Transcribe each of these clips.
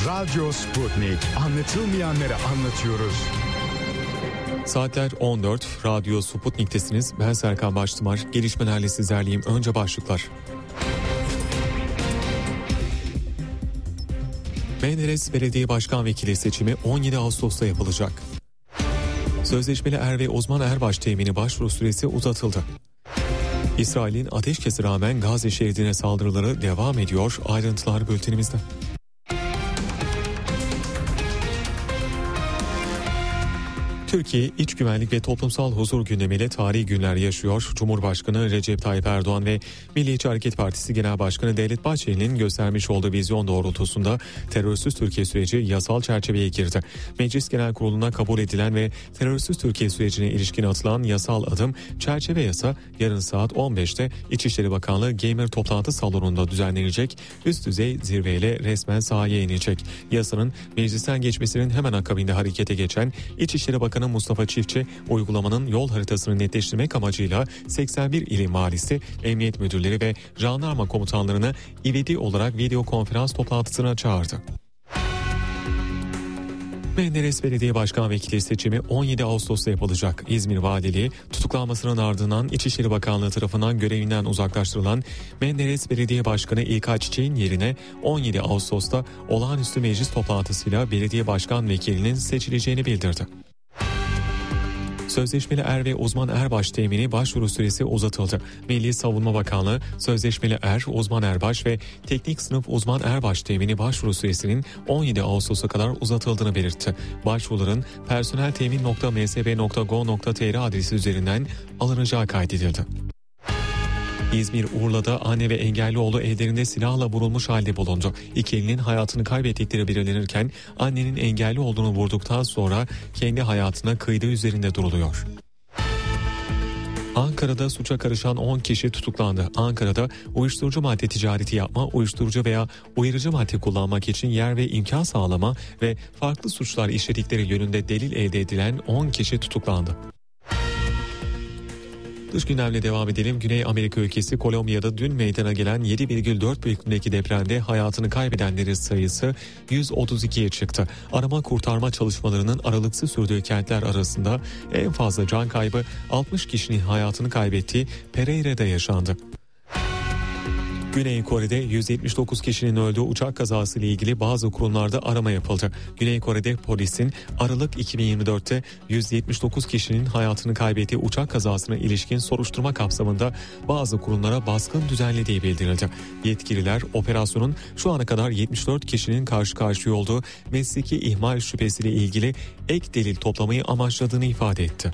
Radyo Sputnik. Anlatılmayanları anlatıyoruz. Saatler 14. Radyo Sputnik'tesiniz. Ben Serkan Baştımar. Gelişmelerle sizlerleyim. Önce başlıklar. Menderes Belediye Başkan Vekili seçimi 17 Ağustos'ta yapılacak. Sözleşmeli er ve uzman erbaş temini başvuru süresi uzatıldı. İsrail'in ateşkese rağmen Gazze şeridine saldırıları devam ediyor. Ayrıntılar bültenimizde. Türkiye iç güvenlik ve toplumsal huzur gündemiyle tarihi günler yaşıyor. Cumhurbaşkanı Recep Tayyip Erdoğan ve Milliyetçi Hareket Partisi Genel Başkanı Devlet Bahçeli'nin göstermiş olduğu vizyon doğrultusunda terörsüz Türkiye süreci yasal çerçeveye girdi. Meclis Genel Kurulu'na kabul edilen ve terörsüz Türkiye sürecine ilişkin atılan yasal adım çerçeve yasa yarın saat 15'te İçişleri Bakanlığı Gamer toplantı salonunda düzenlenecek üst düzey zirveyle resmen sahaya inecek. Yasanın meclisten geçmesinin hemen akabinde harekete geçen İçişleri Bakanı Mustafa Çiftçi uygulamanın yol haritasını netleştirmek amacıyla 81 ilin valisi, emniyet müdürleri ve jandarma komutanlarını ivedi olarak video konferans toplantısına çağırdı. Menderes Belediye Başkan Vekili seçimi 17 Ağustos'ta yapılacak. İzmir Valiliği tutuklanmasının ardından İçişleri Bakanlığı tarafından görevinden uzaklaştırılan Menderes Belediye Başkanı İlkay Çiçek'in yerine 17 Ağustos'ta olağanüstü meclis toplantısıyla belediye başkan vekilinin seçileceğini bildirdi. Sözleşmeli er ve uzman erbaş temini başvuru süresi uzatıldı. Milli Savunma Bakanlığı sözleşmeli er, uzman erbaş ve teknik sınıf uzman erbaş temini başvuru süresinin 17 Ağustos'a kadar uzatıldığını belirtti. Başvuruların personeltemin.msb.go.tr adresi üzerinden alınacağı kaydedildi. İzmir Urla'da anne ve engelli oğlu evlerinde silahla vurulmuş halde bulundu. İki elinin hayatını kaybettikleri belirlenirken annenin engelli olduğunu vurduktan sonra kendi hayatına kıydığı üzerinde duruluyor. Ankara'da suça karışan 10 kişi tutuklandı. Ankara'da uyuşturucu madde ticareti yapma, uyuşturucu veya uyarıcı madde kullanmak için yer ve imkan sağlama ve farklı suçlar işledikleri yönünde delil elde edilen 10 kişi tutuklandı. Dış gündemle devam edelim. Güney Amerika ülkesi Kolombiya'da dün meydana gelen 7,4 büyüklüğündeki depremde hayatını kaybedenlerin sayısı 132'ye çıktı. Arama kurtarma çalışmalarının aralıksız sürdüğü kentler arasında en fazla can kaybı 60 kişinin hayatını kaybettiği Pereira'da yaşandı. Güney Kore'de 179 kişinin öldüğü uçak kazası ile ilgili bazı kurumlarda arama yapıldı. Güney Kore'de polisin Aralık 2024'te 179 kişinin hayatını kaybettiği uçak kazasına ilişkin soruşturma kapsamında bazı kurumlara baskın düzenlediği bildirildi. Yetkililer operasyonun şu ana kadar 74 kişinin karşı karşıya olduğu mesleki ihmal şüphesiyle ilgili ek delil toplamayı amaçladığını ifade etti.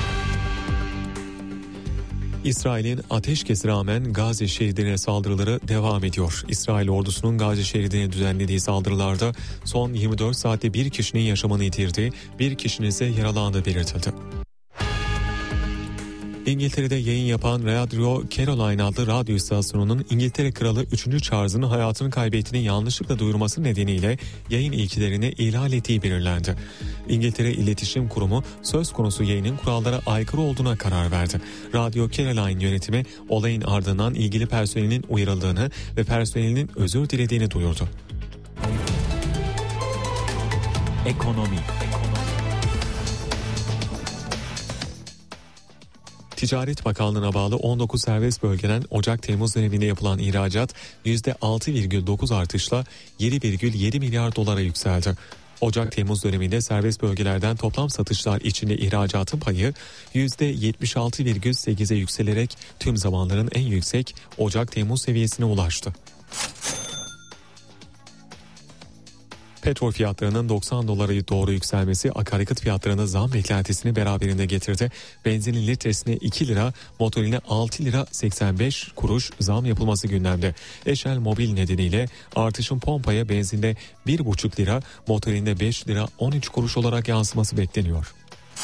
İsrail'in ateşkese rağmen Gazze şeridine saldırıları devam ediyor. İsrail ordusunun Gazze şeridine düzenlediği saldırılarda son 24 saatte bir kişinin yaşamını yitirdiği, bir kişinin ise yaralandığı belirtildi. İngiltere'de yayın yapan Radio Caroline adlı radyo istasyonunun İngiltere Kralı 3. Charles'ın hayatını kaybettiğini yanlışlıkla duyurması nedeniyle yayın ilkelerini ihlal ettiği belirlendi. İngiltere İletişim Kurumu söz konusu yayının kurallara aykırı olduğuna karar verdi. Radio Caroline yönetimi olayın ardından ilgili personelin uyarıldığını ve personelinin özür dilediğini duyurdu. Ekonomi. Ticaret Bakanlığı'na bağlı 19 serbest bölgeden Ocak-Temmuz döneminde yapılan ihracat %6,9 artışla 7,7 milyar dolara yükseldi. Ocak-Temmuz döneminde serbest bölgelerden toplam satışlar içinde ihracatın payı %76,8'e yükselerek tüm zamanların en yüksek Ocak-Temmuz seviyesine ulaştı. Petrol fiyatlarının 90 dolara doğru yükselmesi akaryakıt fiyatlarına zam beklentisini beraberinde getirdi. Benzinin litresine 2 lira, motorine 6 lira 85 kuruş zam yapılması gündemde. Eşel Mobil nedeniyle artışın pompaya benzinde 1,5 lira, motorinde 5 lira 13 kuruş olarak yansıması bekleniyor.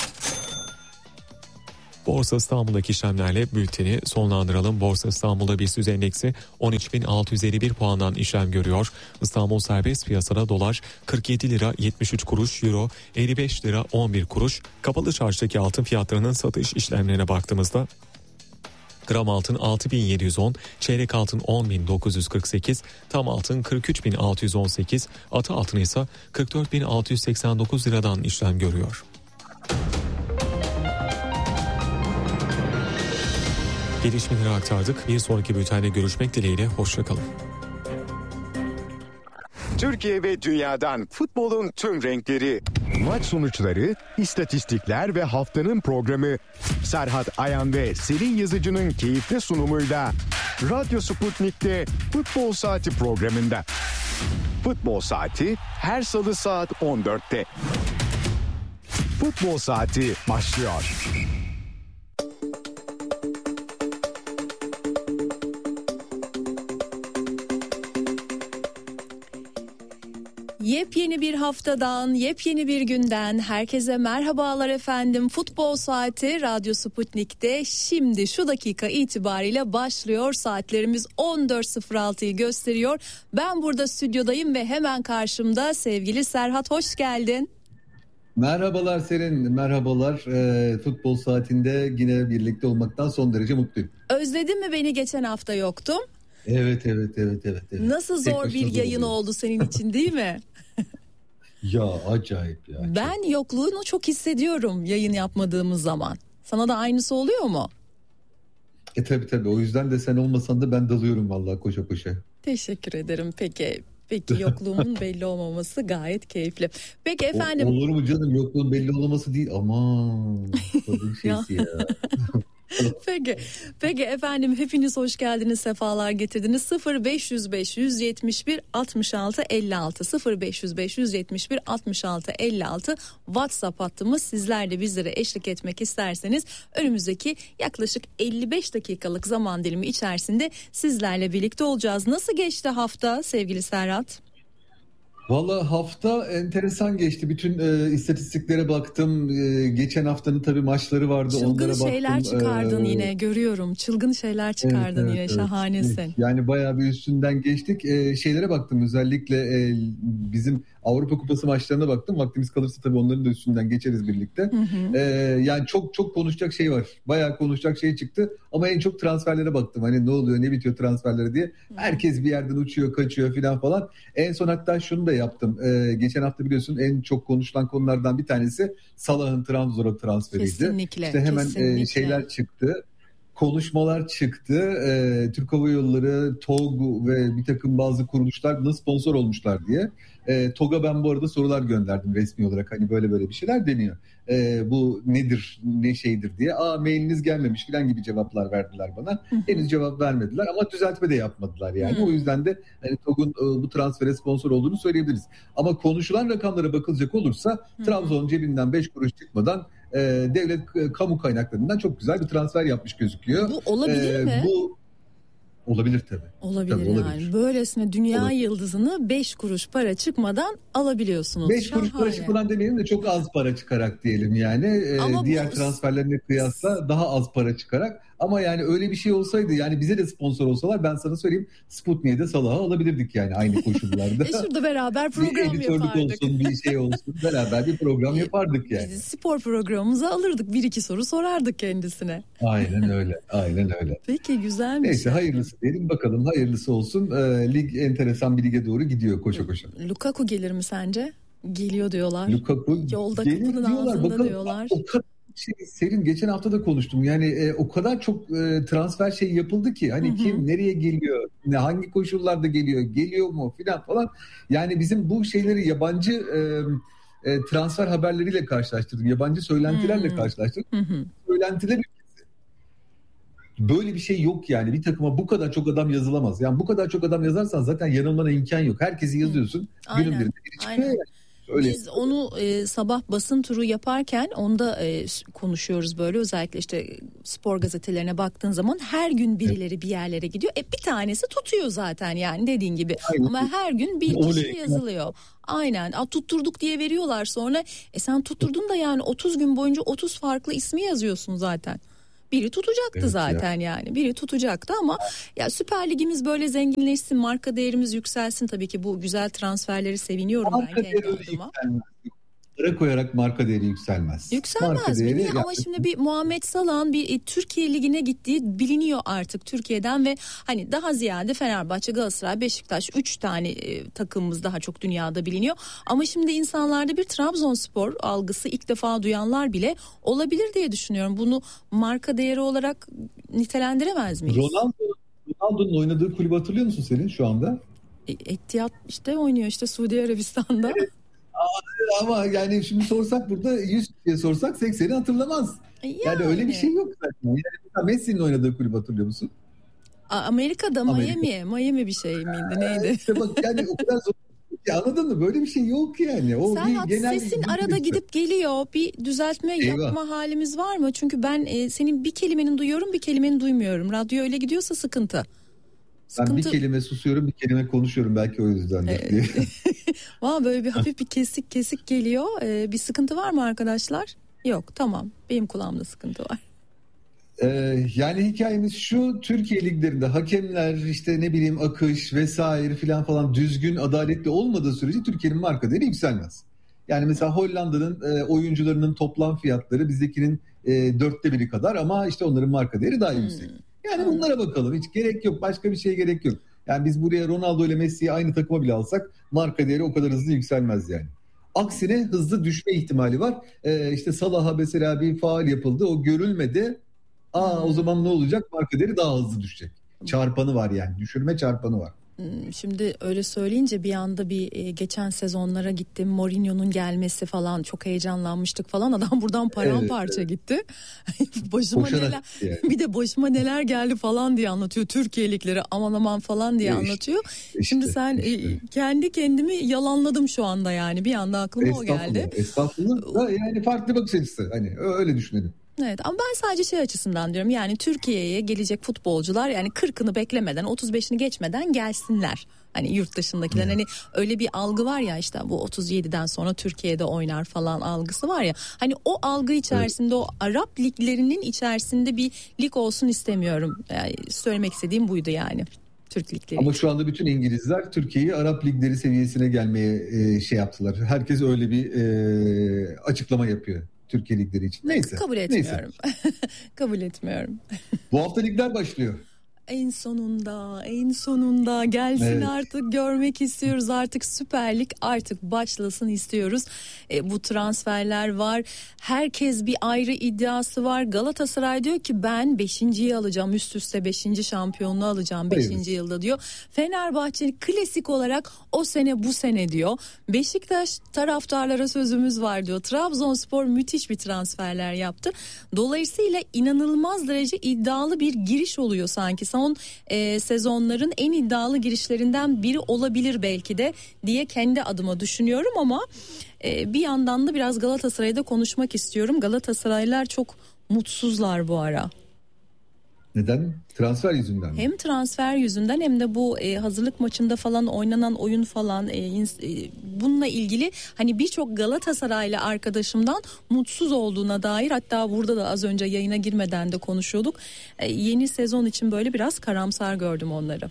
Borsa İstanbul'daki işlemlerle bülteni sonlandıralım. Borsa İstanbul'da BIST endeksi 13.651 puandan işlem görüyor. İstanbul serbest piyasada dolar 47 lira 73 kuruş, euro 55 lira 11 kuruş. Kapalı çarşıdaki altın fiyatlarının satış işlemlerine baktığımızda Gram altın 6.710, çeyrek altın 10.948, tam altın 43.618, atı altın ise 44.689 liradan işlem görüyor. Gelişmeleri aktardık. Bir sonraki bültende görüşmek dileğiyle. Hoşçakalın. Türkiye ve dünyadan futbolun tüm renkleri, maç sonuçları, istatistikler ve haftanın programı Serhat Ayan ve Selin Yazıcı'nın keyifli sunumuyla Radyo Sputnik'te Futbol Saati programında. Futbol Saati her salı saat 14'te. Futbol Saati başlıyor. Yepyeni bir haftadan, yepyeni bir günden herkese merhabalar efendim. Futbol Saati Radyo Sputnik'te şimdi şu dakika itibariyle başlıyor. Saatlerimiz 14.06'yı gösteriyor. Ben burada stüdyodayım ve hemen karşımda sevgili Serhat, hoş geldin. Merhabalar Selin, merhabalar. Futbol Saati'nde yine birlikte olmaktan son derece mutluyum. Özledin mi beni? Geçen hafta yoktum. Evet. Nasıl zor bir yayın oldu senin için, değil mi? Ya acayip ya. Ben yokluğunu çok hissediyorum yayın yapmadığımız zaman. Sana da aynısı oluyor mu? Tabii. O yüzden de sen olmasan da ben dalıyorum vallahi koşa koşa. Teşekkür ederim. Peki yokluğumun belli olmaması gayet keyifli. Peki efendim. Olur mu canım, yokluğun belli olmaması değil. Aman. Şeysi ya. Peki efendim, hepiniz hoş geldiniz, sefalar getirdiniz. 0505 171 66 56 0505 171 66 56 WhatsApp hattımız. Sizler de bizlere eşlik etmek isterseniz önümüzdeki yaklaşık 55 dakikalık zaman dilimi içerisinde sizlerle birlikte olacağız. Nasıl geçti hafta sevgili Serhat? Vallahi hafta enteresan geçti. Bütün istatistiklere baktım. Geçen haftanın tabii maçları vardı. Çılgın onlara baktım. Şeyler çıkardın yine, görüyorum. Çılgın şeyler çıkardın yine. Şahanesin. Evet. Yani bayağı bir üstünden geçtik. Şeylere baktım, özellikle bizim Avrupa Kupası maçlarına baktım. Vaktimiz kalırsa tabii onların da üstünden geçeriz birlikte. Yani çok konuşacak şey var. Bayağı konuşacak şey çıktı. Ama en çok transferlere baktım. Hani ne oluyor, ne bitiyor transferlere diye. Herkes bir yerden uçuyor, kaçıyor falan. En son hatta şunu da yaptım. Geçen hafta biliyorsun en çok konuşulan konulardan bir tanesi Salah'ın Trabzon'a transferiydi. Kesinlikle. İşte hemen şeyler çıktı. Konuşmalar çıktı. Türk Hava Yolları, TOG ve bir takım bazı kuruluşlar buna sponsor olmuşlar diye. TOG'a ben bu arada sorular gönderdim resmi olarak. Hani böyle bir şeyler deniyor. Bu nedir, ne şeydir diye. Mailiniz gelmemiş falan gibi cevaplar verdiler bana. Henüz cevap vermediler ama düzeltme de yapmadılar yani. O yüzden de hani TOG'un bu transfere sponsor olduğunu söyleyebiliriz. Ama konuşulan rakamlara bakılacak olursa Trabzon cebinden 5 kuruş çıkmadan devlet kamu kaynaklarından çok güzel bir transfer yapmış gözüküyor. Bu olabilir mi? Bu olabilir tabii. Olabilir yani. Böylesine dünya yıldızını 5 kuruş para çıkmadan alabiliyorsunuz. 5 kuruş para çıkmadan demeyelim de çok az para çıkarak diyelim yani. Diğer transferlerine kıyasla daha az para çıkarak. Ama yani öyle bir şey olsaydı, yani bize de sponsor olsalar, ben sana söyleyeyim, Sputnik'e de Salah'ı alabilirdik yani aynı koşullarda. Şurada beraber program bir editörlük yapardık. olsun, bir şey olsun, beraber bir program yapardık yani. Biz spor programımıza alırdık, 1-2 soru sorardık kendisine. Aynen öyle. Peki, güzelmiş. Neyse, hayırlısı diyelim bakalım, hayırlısı olsun. Lig enteresan bir lige doğru gidiyor koşa. Lukaku gelir mi sence? Geliyor diyorlar. Lukaku yolda gelir kapının diyorlar. ağzında Bakalım, diyorlar. O kadar Serin, geçen hafta da konuştum. Yani o kadar çok transfer şey yapıldı ki hani kim nereye geliyor, hangi koşullarda geliyor mu falan. Yani bizim bu şeyleri yabancı transfer haberleriyle karşılaştırdım. Yabancı söylentilerle karşılaştırdım. Söylentiler böyle bir şey yok yani. Bir takıma bu kadar çok adam yazılamaz. Yani bu kadar çok adam yazarsan zaten yanılmana imkan yok. Herkesi yazıyorsun. Günün birinde biri çıkıyor yani. Öyle. Biz onu sabah basın turu yaparken onda konuşuyoruz böyle, özellikle işte spor gazetelerine baktığın zaman her gün birileri bir yerlere gidiyor. Bir tanesi tutuyor zaten yani, dediğin gibi. Aynen. Ama her gün bir kişi yazılıyor. Aynen. Tutturduk diye veriyorlar sonra. Sen tutturdun da yani 30 gün boyunca 30 farklı ismi yazıyorsun zaten. Biri tutacaktı zaten yani. Biri tutacaktı ama ya Süper Ligimiz böyle zenginleşsin, marka değerimiz yükselsin. Tabii ki bu güzel transferleri seviniyorum ben kendi adıma. para koyarak marka değeri yükselmez. Yükselmez mi? Niye? Ama şimdi bir Muhammed Salah'ın bir Türkiye Ligi'ne gittiği biliniyor artık Türkiye'den ve hani daha ziyade Fenerbahçe, Galatasaray, Beşiktaş 3 tane takımımız daha çok dünyada biliniyor. Ama şimdi insanlarda bir Trabzonspor algısı ilk defa duyanlar bile olabilir diye düşünüyorum. Bunu marka değeri olarak nitelendiremez miyiz? Ronaldo'nun oynadığı kulübü hatırlıyor musun Selin şu anda? Etihad işte oynuyor işte Suudi Arabistan'da. Evet. Ama yani şimdi sorsak burada 100 diye sorsak 80'i hatırlamaz. Yani öyle bir şey yok zaten. Yani Messi'nin oynadığı kulübü hatırlıyor musun? Amerika'da Miami bir şey miydi neydi? İşte bak yani o kadar zor. Ya anladın mı? Böyle bir şey yok yani. O Serhat, sesin arada gidip geliyor. Bir düzeltme yapma halimiz var mı? Çünkü ben senin bir kelimeni duyuyorum, bir kelimeni duymuyorum. Radyo öyle gidiyorsa sıkıntı. Ben bir kelime susuyorum, bir kelime konuşuyorum. Belki o yüzdendir diye. Valla böyle bir hafif bir kesik geliyor. Bir sıkıntı var mı arkadaşlar? Yok, tamam. Benim kulağımda sıkıntı var. Yani hikayemiz şu: Türkiye liglerinde hakemler işte ne bileyim akış vesaire falan düzgün, adaletli olmadığı sürece Türkiye'nin marka değeri yükselmez. Yani mesela Hollanda'nın oyuncularının toplam fiyatları bizdekinin 1/4 kadar ama işte onların marka değeri daha yüksek. Yani bunlara bakalım. Hiç gerek yok. Başka bir şeye gerek yok. Yani biz buraya Ronaldo ile Messi'yi aynı takıma bile alsak marka değeri o kadar hızlı yükselmez yani. Aksine hızlı düşme ihtimali var. İşte Salah'a mesela bir faul yapıldı. O görülmedi. O zaman ne olacak? Marka değeri daha hızlı düşecek. Çarpanı var yani. Düşürme çarpanı var. Şimdi öyle söyleyince bir anda geçen sezonlara gittim. Mourinho'nun gelmesi falan çok heyecanlanmıştık falan. Adam buradan paramparça gitti. Başıma neler, yani. Bir de başıma neler geldi falan diye anlatıyor. Türkiye'likleri aman falan diye anlatıyor. Şimdi sen kendi kendimi yalanladım şu anda yani. Bir anda aklıma o geldi. Estağfurullah. Yani farklı bakış açısı. Hani öyle düşünelim. Evet, ama ben sadece şey açısından diyorum, yani Türkiye'ye gelecek futbolcular yani 40'ını beklemeden 35'ini geçmeden gelsinler. Hani yurt dışındakiler hani öyle bir algı var ya, işte bu 37'den sonra Türkiye'de oynar falan algısı var ya. Hani o algı içerisinde o Arap liglerinin içerisinde bir lig olsun istemiyorum. Yani söylemek istediğim buydu yani. Türk ligleri. Ama şu anda bütün İngilizler Türkiye'yi Arap ligleri seviyesine gelmeye şey yaptılar. Herkes öyle bir açıklama yapıyor. Türkiye ligleri için. Neyse. Kabul etmiyorum. Kabul etmiyorum. Bu hafta ligler başlıyor. En sonunda gelsin artık, görmek istiyoruz artık, Süper Lig artık başlasın istiyoruz. Bu transferler var, herkes bir ayrı iddiası var. Galatasaray diyor ki ben 5.'yi alacağım, üst üste 5. şampiyonluğu alacağım 5. yılda diyor. Fenerbahçe klasik olarak o sene bu sene diyor. Beşiktaş taraftarlara sözümüz var diyor. Trabzonspor müthiş bir transferler yaptı. Dolayısıyla inanılmaz derece iddialı bir giriş oluyor sanki. Son sezonların en iddialı girişlerinden biri olabilir belki de diye kendi adıma düşünüyorum ama bir yandan da biraz Galatasaray'da konuşmak istiyorum. Galatasaraylılar çok mutsuzlar bu ara. Neden? Transfer yüzünden mi? Hem transfer yüzünden hem de bu hazırlık maçında falan oynanan oyun falan bununla ilgili hani birçok Galatasaraylı arkadaşımdan mutsuz olduğuna dair, hatta burada da az önce yayına girmeden de konuşuyorduk. Yeni sezon için böyle biraz karamsar gördüm onları.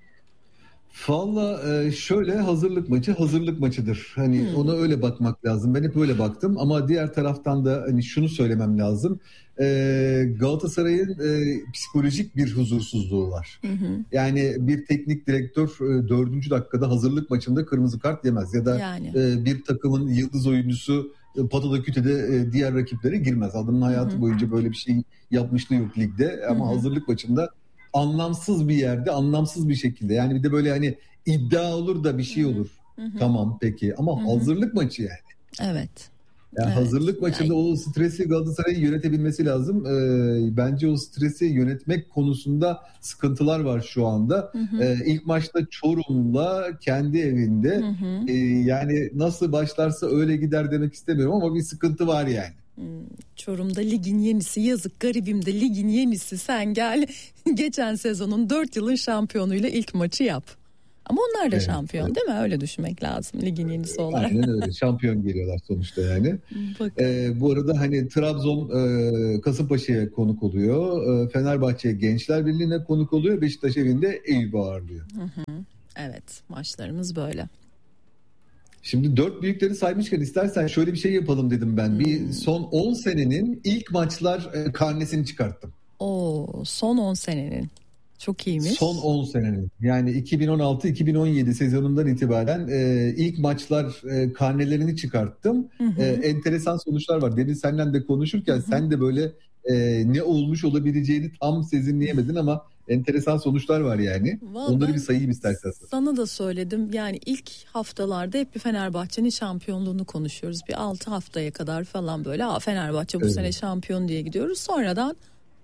Valla şöyle, hazırlık maçıdır. Hani ona öyle bakmak lazım. Ben hep öyle baktım ama diğer taraftan da hani şunu söylemem lazım. Galatasaray'ın psikolojik bir huzursuzluğu var. Yani bir teknik direktör 4. dakikada hazırlık maçında kırmızı kart yemez ya da bir takımın yıldız oyuncusu patada kütede diğer rakiplere girmez. Adamın hayatı boyunca böyle bir şey yapmışlığı yok ligde ama hazırlık maçında anlamsız bir yerde, anlamsız bir şekilde. Yani bir de böyle hani iddia olur da bir şey olur. Tamam peki ama hazırlık maçı yani. Evet. Yani hazırlık maçında o stresi Galatasaray'ın yönetebilmesi lazım. Bence o stresi yönetmek konusunda sıkıntılar var şu anda. İlk maçta Çorum'la kendi evinde yani nasıl başlarsa öyle gider demek istemiyorum ama bir sıkıntı var yani. Çorum'da ligin yenisi, yazık garibim de ligin yenisi, sen gel geçen sezonun 4 yılın şampiyonuyla ilk maçı yap. Ama onlar da şampiyon değil mi? Öyle düşünmek lazım ligin yenisi olarak. Aynen öyle. Şampiyon geliyorlar sonuçta yani. Bu arada hani Trabzon Kasımpaşa'ya konuk oluyor. Fenerbahçe Gençler Birliği'ne konuk oluyor. Beşiktaş evinde Eyüp'ü ağırlıyor. Evet, maçlarımız böyle. Şimdi 4 büyükleri saymışken istersen şöyle bir şey yapalım dedim ben. Bir son 10 senenin ilk maçlar karnesini çıkarttım. Son 10 senenin. Çok iyiymiş. Son 10 senenin. Yani 2016-2017 sezonundan itibaren ilk maçlar karnelerini çıkarttım. Enteresan sonuçlar var. Demin senden de konuşurken sen de böyle ne olmuş olabileceğini tam sezinleyemedin ama enteresan sonuçlar var yani. Vallahi onları bir sayayım istersen. Sana da söyledim. Yani ilk haftalarda hep bir Fenerbahçe'nin şampiyonluğunu konuşuyoruz. Bir 6 haftaya kadar falan böyle Fenerbahçe bu sene şampiyon diye gidiyoruz. Sonradan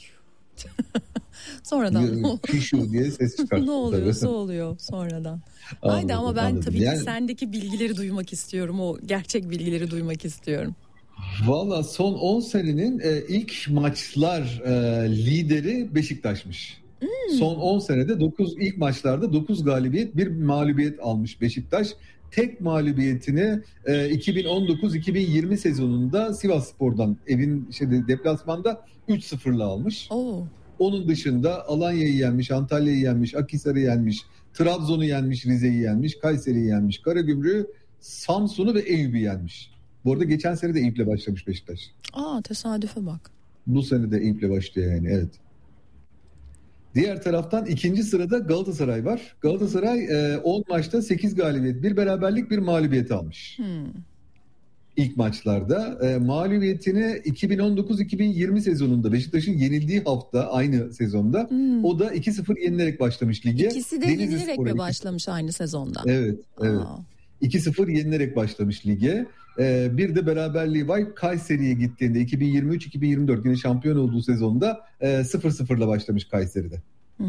Pişu diye ses çıkarttı. ne oluyorsa oluyor sonradan. Haydi ama ben tabii ki sendeki bilgileri duymak istiyorum. O gerçek bilgileri duymak istiyorum. Valla son 10 senenin ilk maçlar lideri Beşiktaş'mış. Son 10 senede ilk maçlarda 9 galibiyet, 1 mağlubiyet almış Beşiktaş. Tek mağlubiyetini 2019-2020 sezonunda Sivasspor'dan deplasmanda 3-0'la almış. Onun dışında Alanya'yı yenmiş, Antalya'yı yenmiş, Akhisar'ı yenmiş, Trabzon'u yenmiş, Rize'yi yenmiş, Kayseri'yi yenmiş, Karagümrük'ü, Samsun'u ve Eyüp'ü yenmiş. Bu arada geçen sene de Eyüp'le başlamış Beşiktaş. Tesadüfe bak. Bu sene de Eyüp'le başlıyor yani, evet. Diğer taraftan ikinci sırada Galatasaray var. Galatasaray 10 maçta 8 galibiyet, 1 beraberlik, 1 mağlubiyet almış. İlk maçlarda mağlubiyetini 2019-2020 sezonunda Beşiktaş'ın yenildiği hafta aynı sezonda o da 2-0 yenilerek başlamış lige. İkisi de yenilerek mi başlamış aynı sezonda? Evet. 2-0 yenilerek başlamış lige. Bir de beraberliği var. Kayseri'ye gittiğinde 2023-2024 yine şampiyon olduğu sezonda 0-0'la başlamış Kayseri'de.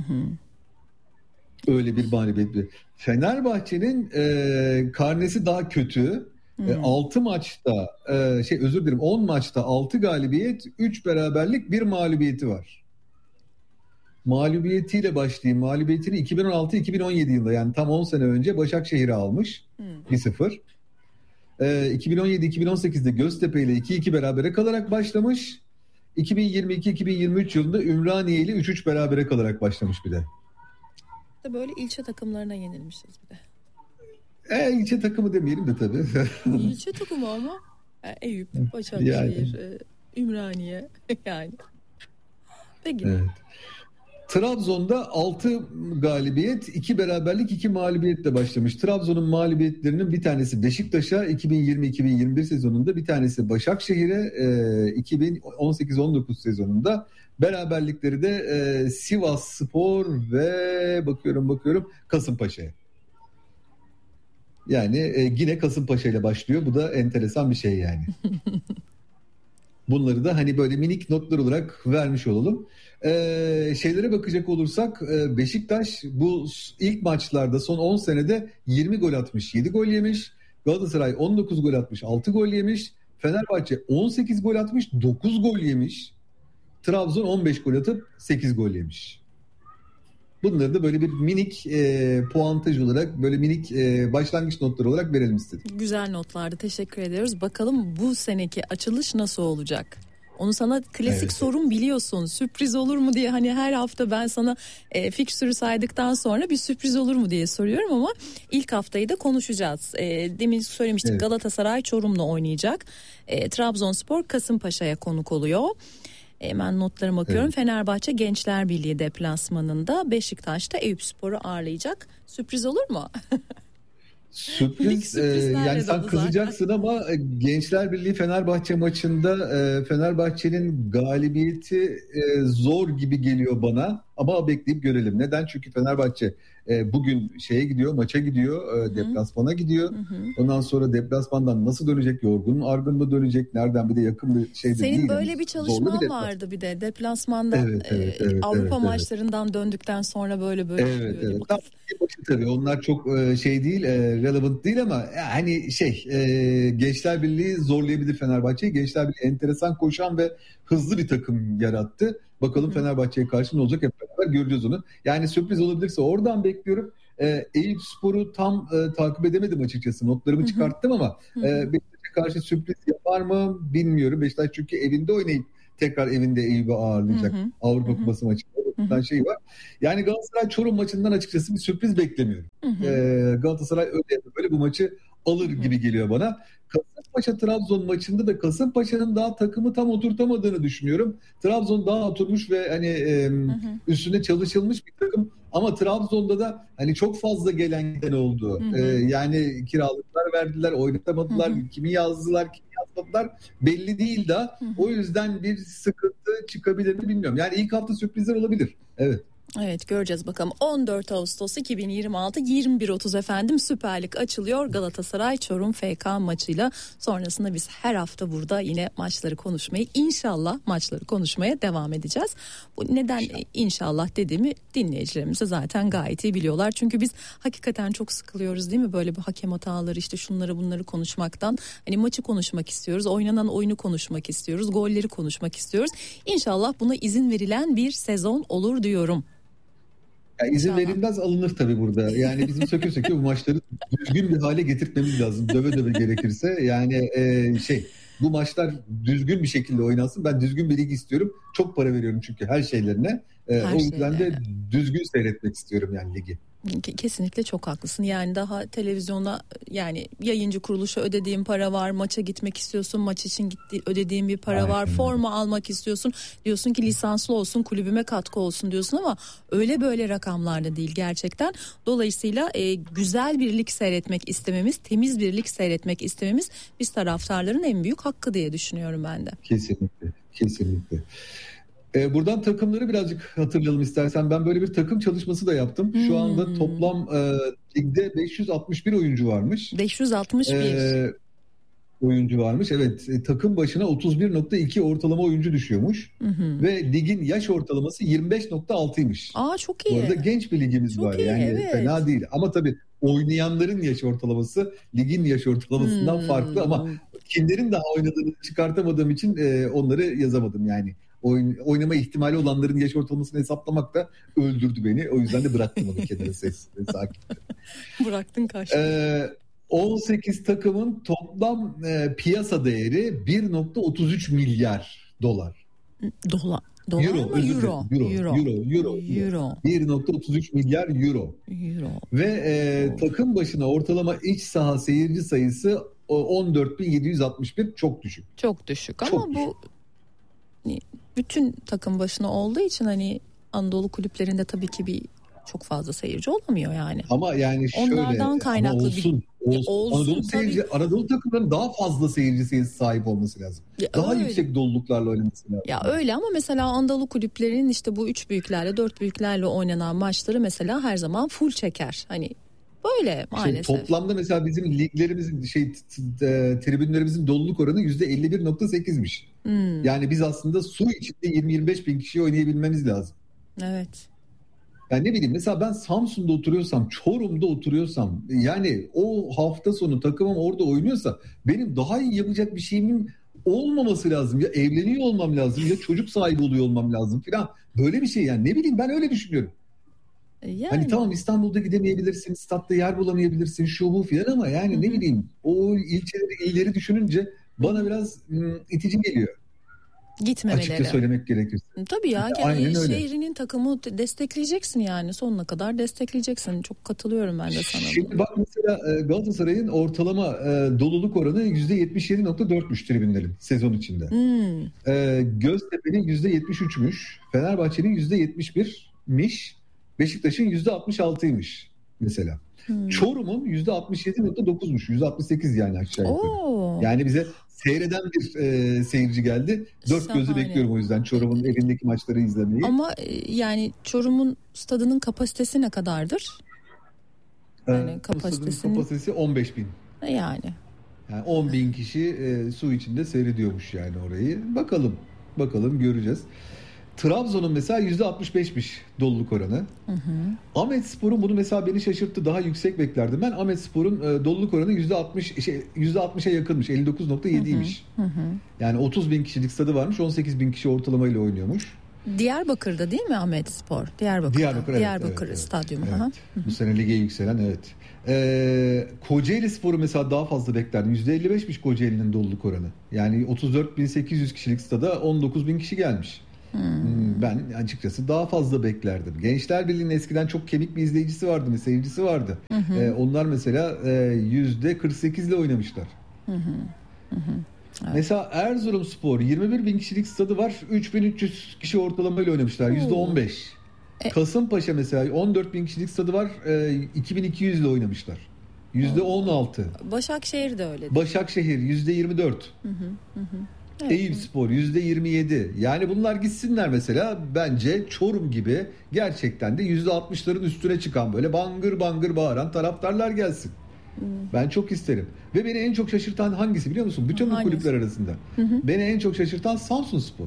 Öyle bir mağlubiyet. Fenerbahçe'nin karnesi daha kötü. 6 maçta 10 maçta 6 galibiyet, 3 beraberlik, 1 mağlubiyeti var. Mağlubiyetiyle başlayayım. Mağlubiyetini 2016-2017 yılında, yani tam 10 sene önce Başakşehir'e almış. 1-0. 2017-2018'de Göztepe ile 2-2 berabere kalarak başlamış. 2022-2023 yılında Ümraniye ile 3-3 berabere kalarak başlamış bir de. Böyle ilçe takımlarına yenilmişiz bir de. İlçe takımı demeyelim de tabii. İlçe takımı ama Eyüp, Başakşehir, Ümraniye yani. Peki. Evet. Trabzon'da 6 galibiyet, 2 beraberlik, 2 mağlubiyetle başlamış. Trabzon'un mağlubiyetlerinin bir tanesi Beşiktaş'a 2020-2021 sezonunda, bir tanesi Başakşehir'e 2018-19 sezonunda. Beraberlikleri de Sivasspor ve bakıyorum Kasımpaşa'ya. Yani yine Kasımpaşa ile başlıyor. Bu da enteresan bir şey yani. Bunları da hani böyle minik notlar olarak vermiş olalım. Şeylere bakacak olursak Beşiktaş bu ilk maçlarda son 10 senede 20 gol atmış, 7 gol yemiş. Galatasaray 19 gol atmış, 6 gol yemiş. Fenerbahçe 18 gol atmış, 9 gol yemiş. Trabzon 15 gol atıp 8 gol yemiş. Bunları da böyle bir minik puantaj olarak, böyle minik başlangıç notları olarak verelim istedim. Güzel notlardı, teşekkür ediyoruz. Bakalım bu seneki açılış nasıl olacak? Onu sana klasik sorum, biliyorsun. Sürpriz olur mu diye, hani her hafta ben sana fikstürü saydıktan sonra bir sürpriz olur mu diye soruyorum ama ilk haftayı da konuşacağız. Demin söylemiştik, evet. Galatasaray Çorum'la oynayacak. Trabzonspor Kasımpaşa'ya konuk oluyor. Hemen notlarıma bakıyorum. Evet. Fenerbahçe Gençler Birliği deplasmanında, Beşiktaş'ta Eyüpspor'u ağırlayacak. Sürpriz olur mu? Sürpriz yani sen kızacaksın ama Gençler Birliği Fenerbahçe maçında Fenerbahçe'nin galibiyeti zor gibi geliyor bana, ama bekleyip görelim. Neden? Çünkü Fenerbahçe bugün maça gidiyor, deplasmana gidiyor. Ondan sonra deplasmandan nasıl dönecek? Yorgun mu, argın mı dönecek? Nereden? Bir de yakın bir şey de değil. Senin böyle bir çalışman vardı bir de deplasmanda. Evet, Avrupa maçlarından döndükten sonra böyle. Evet. Tabii onlar çok değil, relevant değil ama hani Gençler Birliği zorlayabilir Fenerbahçe'yi. Gençler Birliği enteresan koşan ve hızlı bir takım yarattı. Bakalım Fenerbahçe'ye karşı ne olacak, hep beraber göreceğiz onu. Yani sürpriz olabilirse oradan bekliyorum. Eyüpspor'u tam takip edemedim açıkçası. Notlarımı çıkarttım ama Beşiktaş'a karşı sürpriz yapar mı bilmiyorum. Beşiktaş çünkü evinde oynayıp tekrar evinde Eyüp'ü ağırlayacak. Avrupa Kupası maçında var. Yani Galatasaray Çorum maçından açıkçası bir sürpriz beklemiyorum. Galatasaray öyle bu maçı alır gibi geliyor bana. Kasımpaşa-Trabzon maçında da Kasımpaşa'nın daha takımı tam oturtamadığını düşünüyorum. Trabzon daha oturmuş ve üstünde çalışılmış bir takım. Ama Trabzon'da da hani çok fazla gelen giden oldu. Yani kiralıklar verdiler, oynatamadılar. Kimi yazdılar, kimi yazmadılar. Belli değil de. O yüzden bir sıkıntı çıkabilir mi bilmiyorum. Yani ilk hafta sürprizler olabilir. Evet. Evet, göreceğiz bakalım. 14 Ağustos 2026 21.30 efendim Süper Lig açılıyor. Galatasaray Çorum FK maçıyla. Sonrasında biz her hafta burada yine maçları konuşmayı, inşallah maçları konuşmaya devam edeceğiz. Bu neden inşallah dediğimi dinleyicilerimiz de zaten gayet iyi biliyorlar. Çünkü biz hakikaten çok sıkılıyoruz değil mi? Böyle bir hakem hataları, işte şunları bunları konuşmaktan. Hani maçı konuşmak istiyoruz. Oynanan oyunu konuşmak istiyoruz. Golleri konuşmak istiyoruz. İnşallah buna izin verilen bir sezon olur diyorum. Yani izin verilmez, alınır tabii burada. Yani bizim söke bu maçları düzgün bir hale getirtmemiz lazım. Döve döve gerekirse. Yani bu maçlar düzgün bir şekilde oynansın. Ben düzgün bir lig istiyorum. Çok para veriyorum çünkü her şeylerine. O yüzden de düzgün seyretmek istiyorum yani ligi. Kesinlikle çok haklısın. Yani daha televizyona, yani yayıncı kuruluşa ödediğin para var. Maça gitmek istiyorsun. Maç için ödediğin bir para var. Forma almak istiyorsun. Diyorsun ki lisanslı olsun, kulübüme katkı olsun diyorsun ama öyle böyle rakamlarda değil gerçekten. Dolayısıyla güzel bir lig seyretmek istememiz, temiz bir lig seyretmek istememiz biz taraftarların en büyük hakkı diye düşünüyorum ben de. Kesinlikle. Buradan takımları birazcık hatırlayalım istersen. Ben böyle bir takım çalışması da yaptım. Şu anda toplam ligde 561 oyuncu varmış. 561 oyuncu varmış. Evet, takım başına 31.2 ortalama oyuncu düşüyormuş. Ve ligin yaş ortalaması 25.6'ymış. Aa, çok iyi. Bu arada genç bir ligimiz çok var. İyi, yani evet. Fena değil. Ama tabii oynayanların yaş ortalaması ligin yaş ortalamasından farklı ama kimlerin daha oynadığını çıkartamadığım için onları yazamadım yani. Oynama ihtimali olanların yaş ortalamasını hesaplamak da öldürdü beni. O yüzden de bıraktım onu kenara, sessiz sakin. Bıraktın kaçtı. 18 takımın toplam piyasa değeri 1.33 milyar dolar. Dolar Euro. mı? Euro. 1.33 milyar euro. Ve takım başına ortalama iç saha seyirci sayısı 14.761, çok düşük. Çok düşük ama çok bu bütün takım başına olduğu için hani Anadolu kulüplerinde tabii ki bir çok fazla seyirci olamıyor yani. Ama yani şöyle, onlardan kaynaklı olsun. Anadolu takımlarının daha fazla seyirci sayısı sahip olması lazım. Daha yüksek doluluklarla oynaması lazım. Ya öyle ama mesela Anadolu kulüplerinin işte bu 3 büyüklerle 4 büyüklerle oynanan maçları mesela her zaman full çeker. Hani böyle maalesef. Toplamda mesela bizim liglerimizin tribünlerimizin doluluk oranı %51.8'miş. Yani biz aslında su içinde 20-25 bin kişi oynayabilmemiz lazım. Evet. Yani ne bileyim, mesela ben Samsun'da oturuyorsam, Çorum'da oturuyorsam, yani o hafta sonu takımım orada oynuyorsa benim daha iyi yapacak bir şeyimin olmaması lazım. Ya evleniyor olmam lazım ya çocuk sahibi oluyor olmam lazım filan. Böyle bir şey yani, ne bileyim, ben öyle düşünüyorum. Yani. Hani tamam, İstanbul'da gidemeyebilirsin, statta yer bulamayabilirsin, şu bu filan ama yani ne bileyim, o ilçeleri, illeri düşününce bana biraz itici geliyor. Gitmemeleri. Açıkça söylemek gerekirse. Tabii ya, Aynen öyle. Şehrinin takımı destekleyeceksin yani, sonuna kadar destekleyeceksin. Çok katılıyorum ben de sana. Şimdi bak mesela Galatasaray'ın ortalama doluluk oranı %77.4'müş tribünlerin sezon içinde. Göztepe'nin %73'müş, Fenerbahçe'nin %71'miş, Beşiktaş'ın %66'ymış mesela. Çorum'un %67.9'muş, %68 yani aşağı yukarı. Yani bize seyreden bir seyirci geldi. Dört gözü bekliyorum o yüzden Çorum'un evindeki maçları izlemeyi. Ama yani Çorum'un stadının kapasitesi ne kadardır? Yani kapasitesi 15 bin. Yani 10 bin kişi su içinde seyrediyormuş yani orayı. Bakalım göreceğiz. Trabzon'un mesela %65'miş doluluk oranı. Ahmetspor'un, bunu mesela beni şaşırttı. Daha yüksek beklerdim. Ben Ahmetspor'un doluluk oranı %60'a yakınmış. 59.7'ymiş. Yani 30 bin kişilik stadı varmış. 18 bin kişi ortalamayla oynuyormuş. Diyarbakır'da değil mi Ahmetspor? Diyarbakır stadyumu. Evet. Bu sene lige yükselen, evet. Kocaeli Spor'u mesela daha fazla beklerdim. %55'miş Kocaeli'nin doluluk oranı. Yani 34.800 kişilik stada 19 bin kişi gelmiş. Ben açıkçası daha fazla beklerdim. Gençler Birliği'nin eskiden çok kemik bir izleyicisi vardı, seyircisi vardı. Onlar mesela %48 ile oynamışlar. Evet. Mesela Erzurumspor 21 bin kişilik stadı var. 3300 kişi ortalamayla oynamışlar. %15. Kasımpaşa mesela 14 bin kişilik stadı var. 2200 ile oynamışlar. %16. Başakşehir de öyle. Başakşehir %24. Evet. Eyüpspor %27. Yani bunlar gitsinler mesela, bence Çorum gibi gerçekten de %60'ların üstüne çıkan, böyle bangır bangır bağıran taraftarlar gelsin. Ben çok isterim. Ve beni en çok şaşırtan hangisi biliyor musun? Bütün bu kulüpler arasında. Beni en çok şaşırtan Samsunspor.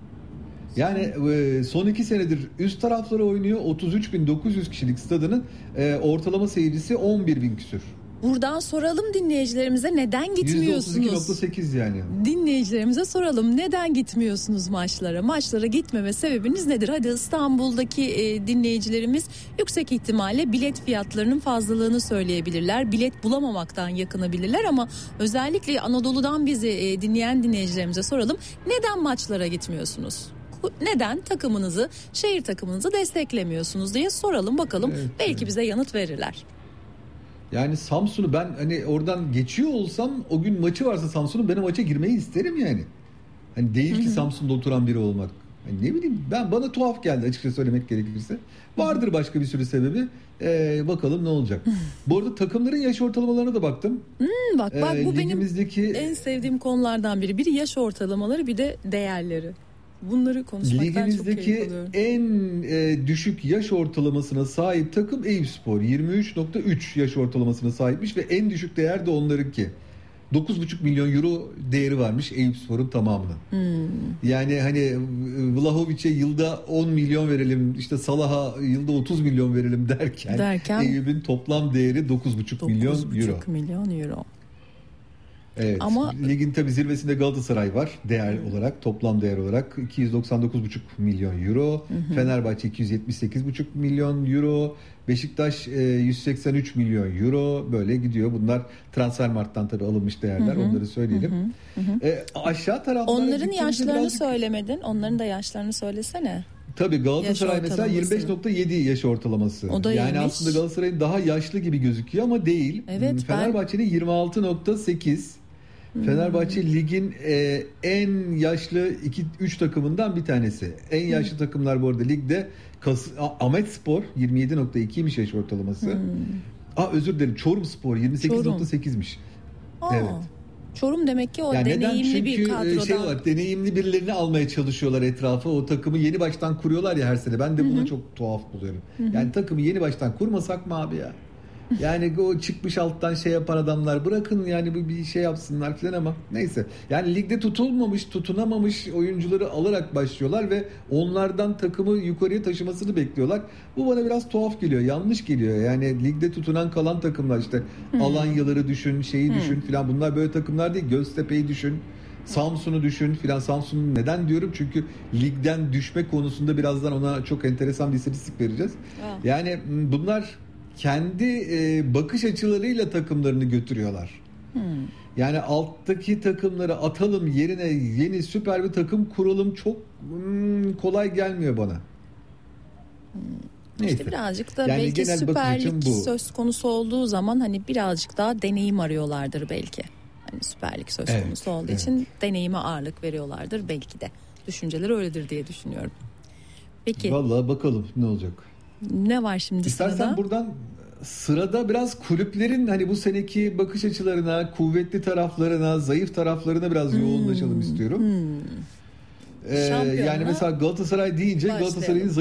Yani son 2 senedir üst tarafları oynuyor. 33.900 kişilik stadının ortalama seyircisi 11.000 küsür. Buradan soralım dinleyicilerimize, neden gitmiyorsunuz? %32.8 yani. Dinleyicilerimize soralım, neden gitmiyorsunuz maçlara? Maçlara gitmeme sebebiniz nedir? Hadi İstanbul'daki dinleyicilerimiz yüksek ihtimalle bilet fiyatlarının fazlalığını söyleyebilirler. Bilet bulamamaktan yakınabilirler ama özellikle Anadolu'dan bizi dinleyen dinleyicilerimize soralım. Neden maçlara gitmiyorsunuz? Neden takımınızı, şehir takımınızı desteklemiyorsunuz diye soralım bakalım. Evet, belki bize yanıt verirler. Yani Samsun'u ben hani oradan geçiyor olsam, o gün maçı varsa Samsun'un, ben o maça girmeyi isterim yani. Hani değil ki Samsun'da oturan biri olmak. Hani ne bileyim, bana tuhaf geldi açıkça söylemek gerekirse. Vardır başka bir sürü sebebi. Bakalım ne olacak. Bu arada takımların yaş ortalamalarına da baktım. Bak bu ligimizdeki benim en sevdiğim konulardan biri. Biri yaş ortalamaları, bir de değerleri. Bunları konuşmaktan çok keyif alıyorum. En düşük yaş ortalamasına sahip takım Eyüpspor. 23.3 yaş ortalamasına sahipmiş ve en düşük değer de onlarınki. 9,5 milyon euro değeri varmış Eyüpspor'un tamamına. Yani hani Vlahovic'e yılda 10 milyon verelim, işte Salah'a yılda 30 milyon verelim derken Eyüp'ün toplam değeri 9,5 milyon euro. 9,5 milyon euro. Evet. Ama ligin tabii zirvesinde Galatasaray var değer olarak, toplam değer olarak 299,5 milyon euro. Fenerbahçe 278,5 milyon euro. Beşiktaş 183 milyon euro, böyle gidiyor. Bunlar Transfermarkt'tan tabii alınmış değerler, onları söyleyelim. Aşağı taraflara onların yaşlarını söylemedin. Onların da yaşlarını söylesene. Tabii Galatasaray mesela 25.7 yaş ortalaması. O da yani iyiymiş. Aslında Galatasaray'ın daha yaşlı gibi gözüküyor ama değil. Evet, Fenerbahçe'nin 26.8. Fenerbahçe ligin en yaşlı 3 takımından bir tanesi. En yaşlı takımlar bu arada ligde Ahmetspor 27.2'ymiş yaş ortalaması. Özür dilerim, Çorumspor 28.8'miş. Evet. Çorum demek ki o yani deneyimli bir kadrodan. Deneyimli birilerini almaya çalışıyorlar etrafa. O takımı yeni baştan kuruyorlar ya her sene. Ben de buna çok tuhaf buluyorum. Yani takımı yeni baştan kurmasak mı abi ya? Yani o çıkmış alttan şey yapan adamlar, bırakın yani bir şey yapsınlar falan, ama neyse. Yani ligde tutunamamış oyuncuları alarak başlıyorlar ve onlardan takımı yukarıya taşımasını bekliyorlar. Bu bana biraz tuhaf geliyor, yanlış geliyor. Yani ligde tutunan kalan takımlar, işte Alanyaları düşün, düşün falan, bunlar böyle takımlar değil. Göztepe'yi düşün, Samsun'u düşün filan. Samsun'u neden diyorum? Çünkü ligden düşme konusunda birazdan ona çok enteresan bir istatistik vereceğiz. Yani bunlar kendi bakış açılarıyla takımlarını götürüyorlar. Yani alttaki takımları atalım, yerine yeni süper bir takım kuralım, çok kolay gelmiyor bana. Neyse. İşte birazcık da yani belki Süper Lig söz konusu olduğu zaman hani birazcık daha deneyim arıyorlardır belki. Hani Süper Lig söz konusu olduğu için deneyime ağırlık veriyorlardır belki de. Düşünceler öyledir diye düşünüyorum. Peki. Vallahi bakalım ne olacak. Ne var şimdi İstersen sırada? Buradan sırada biraz kulüplerin hani bu seneki bakış açılarına, kuvvetli taraflarına, zayıf taraflarına biraz yoğunlaşalım istiyorum. Yani mesela Galatasaray deyince Galatasaray'ın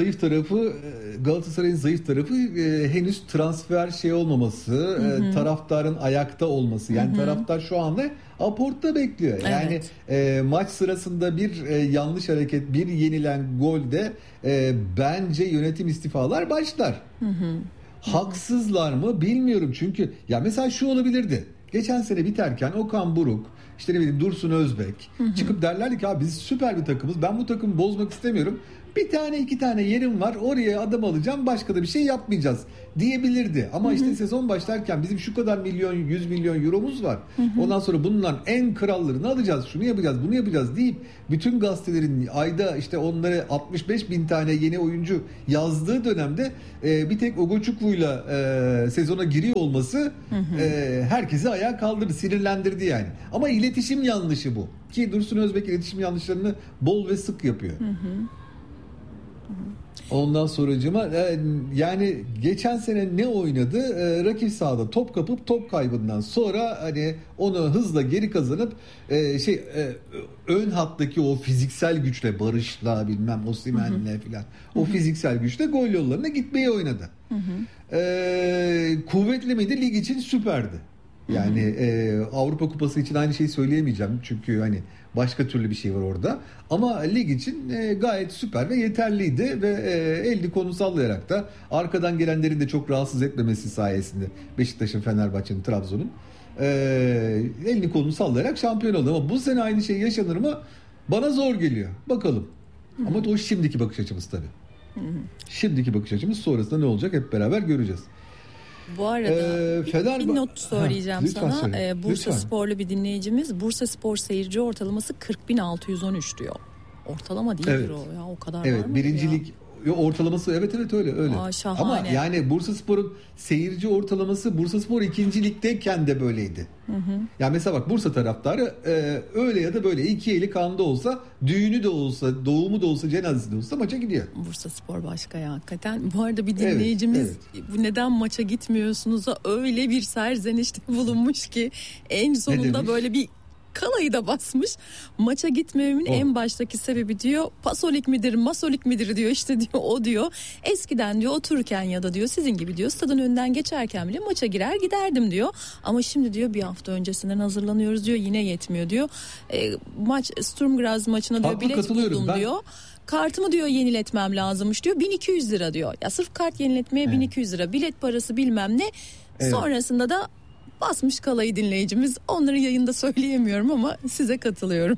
zayıf tarafı henüz transfer olmaması, taraftarın ayakta olması. Yani taraftar şu anda aportta bekliyor. Yani maç sırasında bir yanlış hareket, bir yenilen golde bence yönetim istifalar başlar. Haksızlar mı bilmiyorum, çünkü ya mesela şu olabilirdi. Geçen sene biterken Okan Buruk, işte ne bileyim Dursun Özbek çıkıp derlerdi ki abi biz süper bir takımız, ben bu takımı bozmak istemiyorum. Bir tane 2 tane yerim var, oraya adam alacağım, başka da bir şey yapmayacağız diyebilirdi. Ama işte sezon başlarken bizim şu kadar milyon 100 milyon euromuz var. Ondan sonra bundan en krallarını alacağız, şunu yapacağız, bunu yapacağız deyip bütün gazetelerin ayda işte onlara 65 bin tane yeni oyuncu yazdığı dönemde bir tek Ogochukwu'yla sezona giriyor olması herkesi ayağa kaldırdı, sinirlendirdi yani. Ama iletişim yanlışı bu. Ki Dursun Özbek iletişim yanlışlarını bol ve sık yapıyor. Ondan sonracığıma yani geçen sene ne oynadı? Rakip sahada top kapıp top kaybından sonra hani onu hızla geri kazanıp ön hattaki o fiziksel güçle, Barış'la bilmem Osimhen'le filan o fiziksel güçle gol yollarına gitmeyi oynadı. Kuvvetli miydi? Lig için süperdi. Yani Avrupa Kupası için aynı şeyi söyleyemeyeceğim. Çünkü hani başka türlü bir şey var orada. Ama lig için gayet süper ve yeterliydi ve elini kolunu sallayarak da arkadan gelenlerin de çok rahatsız etmemesi sayesinde Beşiktaş'ın, Fenerbahçe'nin, Trabzon'un elini kolunu sallayarak şampiyon oldu. Ama bu sene aynı şey yaşanır mı? Bana zor geliyor. Bakalım. Ama o şimdiki bakış açımız tabii. Şimdiki bakış açımız, sonrasında ne olacak hep beraber göreceğiz. Bu arada bir not söyleyeceğim sana. Bursa Sporlu bir dinleyicimiz, Bursa Spor seyirci ortalaması 40.613 diyor. Ortalama değildir o ya, o kadar var mı? Birincilik ortalaması evet öyle. Şahane. Ama yani Bursaspor'un seyirci ortalaması Bursaspor 2. ligdeyken de böyleydi. Yani mesela bak, Bursa taraftarı öyle ya da böyle iki eli kanda olsa, düğünü de olsa, doğumu da olsa, cenazesi de olsa maça gidiyor. Bursaspor başka ya hakikaten. Bu arada bir dinleyicimiz bu neden maça gitmiyorsunuz öyle bir serzenişte bulunmuş ki en sonunda böyle bir kalayı da basmış. Maça gitmememin en baştaki sebebi diyor pasolik midir, masolik midir diyor, işte diyor o diyor. Eskiden diyor otururken ya da diyor sizin gibi diyor stadın önünden geçerken bile maça girer giderdim diyor. Ama şimdi diyor bir hafta öncesinden hazırlanıyoruz diyor, yine yetmiyor diyor. Maç Sturm Graz maçına diyor bilet buldum diyor. Kartımı diyor yeniletmem lazımmış diyor, 1200 lira diyor. Ya sırf kart yeniletmeye 1200 lira, bilet parası bilmem ne. Sonrasında da basmış kalayı dinleyicimiz. Onları yayında söyleyemiyorum ama size katılıyorum.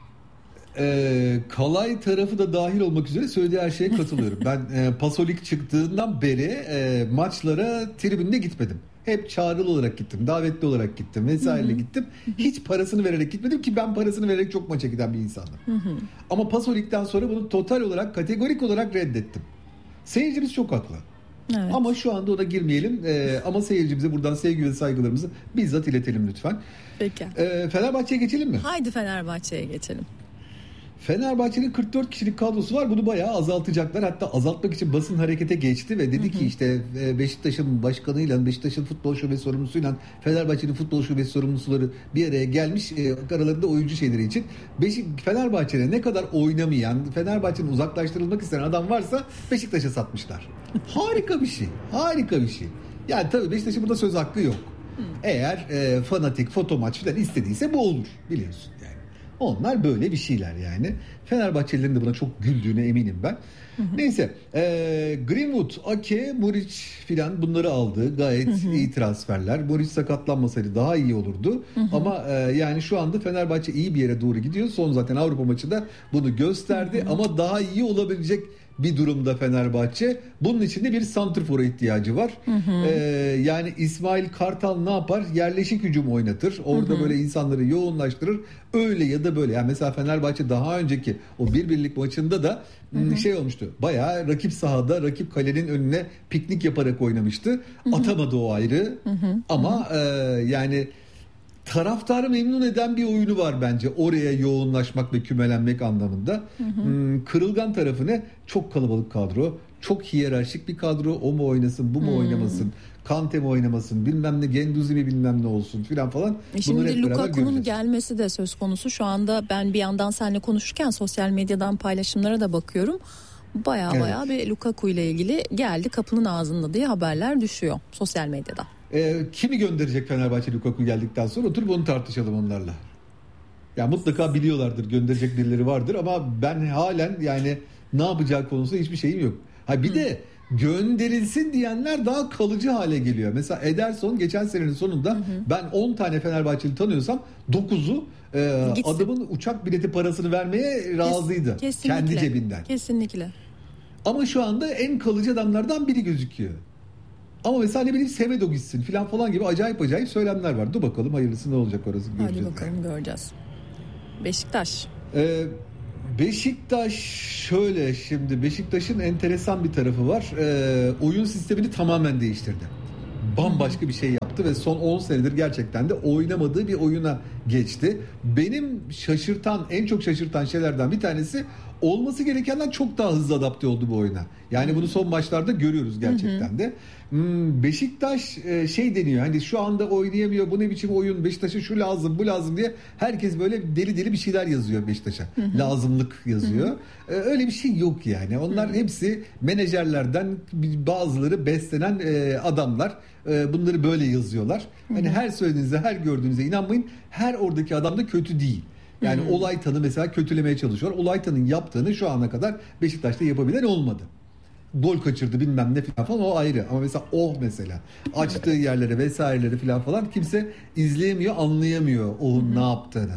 Kalay tarafı da dahil olmak üzere söylediği her şeye katılıyorum. Ben Pasolik çıktığından beri maçlara tribünde gitmedim. Hep çağrılı olarak gittim, davetli olarak gittim vesaire gittim. Hiç parasını vererek gitmedim ki ben parasını vererek çok maça giden bir insanım. Ama Pasolik'ten sonra bunu total olarak, kategorik olarak reddettim. Seyircimiz çok haklı. Evet. Ama şu anda ona girmeyelim. Ama seyircimize buradan sevgi ve saygılarımızı bizzat iletelim lütfen. Peki. Fenerbahçe'ye geçelim mi? Haydi Fenerbahçe'ye geçelim. Fenerbahçe'nin 44 kişilik kadrosu var. Bunu bayağı azaltacaklar. Hatta azaltmak için basın harekete geçti ve dedi ki işte Beşiktaş'ın başkanıyla, Beşiktaş'ın futbol şube sorumlusuyla Fenerbahçe'nin futbol şubesi sorumluları bir araya gelmiş aralarında oyuncu şeyleri için. Fenerbahçe'ne ne kadar oynamayan, Fenerbahçe'nin uzaklaştırılmak isteyen adam varsa Beşiktaş'a satmışlar. Harika bir şey. Harika bir şey. Yani tabii Beşiktaş'ın burada söz hakkı yok. Eğer fanatik foto maç falan istediyse bu olur, biliyorsun yani. Onlar böyle bir şeyler yani. Fenerbahçelilerin de buna çok güldüğüne eminim ben. Neyse. Greenwood, Ake, Muric filan bunları aldı. Gayet iyi transferler. Muric sakatlanmasaydı daha iyi olurdu. Ama yani şu anda Fenerbahçe iyi bir yere doğru gidiyor. Son zaten Avrupa maçı da bunu gösterdi. Ama daha iyi olabilecek bir durumda Fenerbahçe. Bunun için de bir santrfora ihtiyacı var. Yani İsmail Kartal ne yapar? Yerleşik hücum oynatır. Orada böyle insanları yoğunlaştırır. Öyle ya da böyle. Yani mesela Fenerbahçe daha önceki o 1-1'lik maçında da şey olmuştu. Bayağı rakip sahada, rakip kalenin önüne piknik yaparak oynamıştı. Atamadı o ayrı. Ama yani taraftarı memnun eden bir oyunu var bence. Oraya yoğunlaşmak ve kümelenmek anlamında. Kırılgan tarafı ne? Çok kalabalık kadro. Çok hiyerarşik bir kadro. O mu oynasın, bu mu oynamasın? Kante mi oynamasın? Bilmem ne, Genduzi mi bilmem ne olsun filan falan. Şimdi Lukaku'nun gelmesi de söz konusu. Şu anda ben bir yandan seninle konuşurken sosyal medyadan paylaşımlara da bakıyorum. Bayağı bir Lukaku ile ilgili geldi kapının ağzında diye haberler düşüyor sosyal medyada. Kimi gönderecek Fenerbahçe Lukaku geldikten sonra? Oturup onu tartışalım onlarla. Ya mutlaka biliyorlardır, gönderecek birileri vardır ama ben halen yani ne yapacağı konusunda hiçbir şeyim yok. Bir de gönderilsin diyenler daha kalıcı hale geliyor. Mesela Ederson geçen senenin sonunda ben 10 tane Fenerbahçeli tanıyorsam 9'u adamın uçak bileti parasını vermeye razıydı. Kesinlikle. Kendi cebinden. Kesinlikle. Ama şu anda en kalıcı adamlardan biri gözüküyor. Ama mesela ne bileyim Semedo gitsin falan gibi acayip söylemler var. Dur bakalım hayırlısı ne olacak orası göreceğiz. Hadi bakalım göreceğiz. Beşiktaş. Beşiktaş şöyle, şimdi Beşiktaş'ın enteresan bir tarafı var. Oyun sistemini tamamen değiştirdi. Bambaşka bir şey yaptı ve son 10 senedir gerçekten de oynamadığı bir oyuna geçti. Benim en çok şaşırtan şeylerden bir tanesi, olması gerekenden çok daha hızlı adapte oldu bu oyuna. Yani bunu son maçlarda görüyoruz gerçekten de. Beşiktaş şey deniyor, hani şu anda oynayamıyor, bu ne biçim oyun, Beşiktaş'a şu lazım bu lazım diye herkes böyle deli bir şeyler yazıyor Beşiktaş'a. Lazımlık yazıyor. Öyle bir şey yok yani. Onlar hepsi menajerlerden bazıları beslenen adamlar. Bunları böyle yazıyorlar. Hani her söylediğinize, her gördüğünüze inanmayın. Her oradaki adam da kötü değil. Yani Olaytan'ı mesela kötülemeye çalışıyor. Olaytan'ın yaptığını şu ana kadar Beşiktaş'ta yapabilen olmadı. Gol kaçırdı bilmem ne falan, o ayrı. Ama mesela açtığı yerlere vesaireleri falan kimse izleyemiyor, anlayamıyor onun ne yaptığını.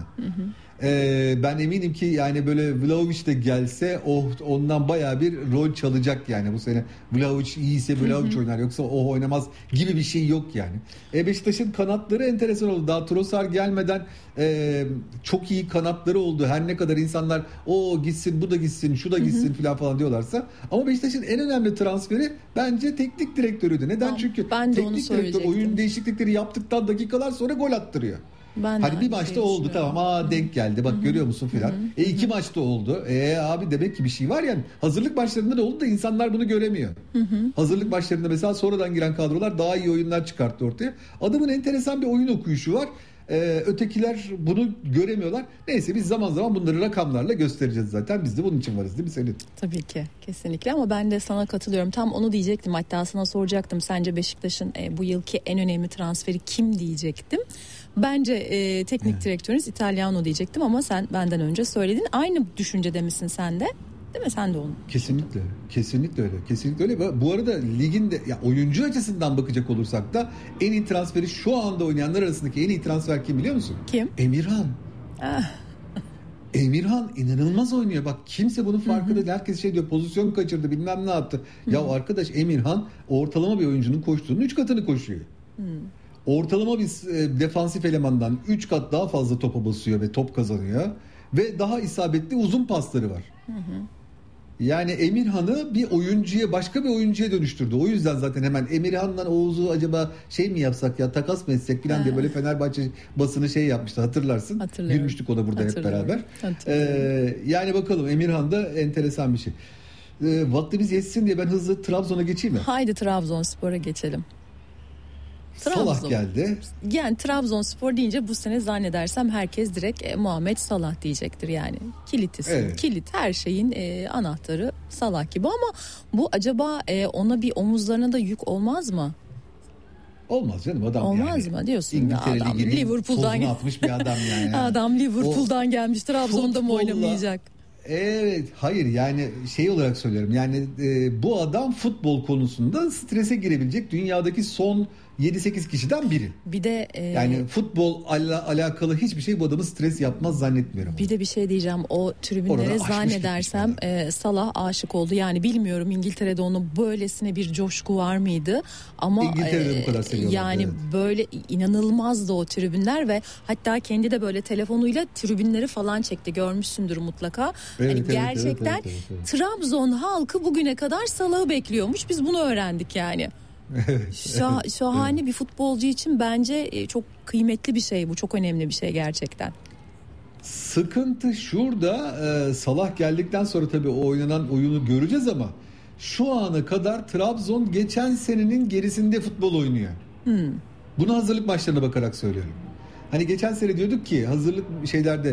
Ben eminim ki yani böyle Vlahovic de gelse ondan bayağı bir rol çalacak yani bu sene. Vlahovic iyiyse Vlahovic oynar, yoksa oynamaz gibi bir şey yok yani. Beşiktaş'ın kanatları enteresan oldu. Daha Trossard gelmeden çok iyi kanatları oldu. Her ne kadar insanlar o gitsin, bu da gitsin, şu da gitsin falan diyorlarsa. Ama Beşiktaş'ın en önemli transferi bence teknik direktörüydü. Neden? Çünkü teknik direktör oyun değişiklikleri yaptıktan dakikalar sonra gol attırıyor. Hani bir maçta oldu tamam, denk geldi bak görüyor musun filan. 2 maçta oldu. Abi demek ki bir şey var yani. Hazırlık maçlarında da oldu da insanlar bunu göremiyor. Hazırlık maçlarında mesela sonradan giren kadrolar daha iyi oyunlar çıkarttı ortaya. Adamın enteresan bir oyun okuyuşu var. Ötekiler bunu göremiyorlar. Neyse biz zaman zaman bunları rakamlarla göstereceğiz zaten. Biz de bunun için varız değil mi Selin? Tabii ki, kesinlikle, ama ben de sana katılıyorum. Tam onu diyecektim, hatta sana soracaktım. Sence Beşiktaş'ın bu yılki en önemli transferi kim diyecektim. Bence teknik direktörünüz Italiano diyecektim ama sen benden önce söyledin. Aynı düşüncede misin sen de? Değil mi? Sen de onu. Kesinlikle öyle. Bu arada ligin de oyuncu açısından bakacak olursak da en iyi transferi şu anda oynayanlar arasındaki en iyi transfer kim biliyor musun? Kim? Emirhan. Emirhan inanılmaz oynuyor. Bak kimse bunun farkında değil. Herkes şey diyor, pozisyon kaçırdı bilmem ne yaptı. Ya arkadaş, Emirhan ortalama bir oyuncunun koştuğunun 3 katını koşuyor. Ortalama bir defansif elemandan 3 kat daha fazla topa basıyor ve top kazanıyor. Ve daha isabetli uzun pasları var. Yani Emirhan'ı bir oyuncuya, başka bir oyuncuya dönüştürdü. O yüzden zaten hemen Emirhan'la Oğuz'u acaba şey mi yapsak ya, takas mı etsek falan diye böyle Fenerbahçe basını şey yapmıştı, hatırlarsın. Gülmüştük ona burada hep beraber. Yani bakalım, Emirhan da enteresan bir şey. Vaktimiz yetsin diye ben hızlı Trabzon'a geçeyim mi? Haydi Trabzonspor'a geçelim. Salah geldi. Yani Trabzonspor deyince bu sene zannedersem herkes direkt Muhammed Salah diyecektir yani. Kilit isim. Evet. Kilit, her şeyin anahtarı Salah gibi, ama bu acaba ona bir omuzlarına da yük olmaz mı? Olmaz canım, adam olmaz yani. Mı diyorsun? İngiltere adam Ligi'nin Liverpool'dan atmış bir adam yani. Adam Liverpool'dan gelmiş, Trabzon'da mı oynamayacak? Evet, hayır yani şey olarak söylüyorum yani bu adam futbol konusunda strese girebilecek dünyadaki son 7-8 kişiden biri. Bir de yani futbol alakalı hiçbir şey bu adamı stres yapmaz zannetmiyorum. Bir de bir şey diyeceğim, o tribünlere zannedersem Salah aşık oldu. Yani bilmiyorum İngiltere'de onun böylesine bir coşku var mıydı? Ama İngiltere'de bu kadar seviyorlar. Yani böyle inanılmazdı o tribünler ve hatta kendi de böyle telefonuyla tribünleri falan çekti. Görmüşsündür mutlaka. Evet, hani gerçekten evet. Trabzon halkı bugüne kadar Salah'ı bekliyormuş. Biz bunu öğrendik yani. Şahane bir futbolcu için bence çok kıymetli bir şey bu, çok önemli bir şey gerçekten. Sıkıntı şurada, Salah geldikten sonra tabii o oynanan oyunu göreceğiz ama şu ana kadar Trabzon geçen senenin gerisinde futbol oynuyor. Bunu hazırlık maçlarına bakarak söylüyorum. Hani geçen sene diyorduk ki hazırlık şeylerde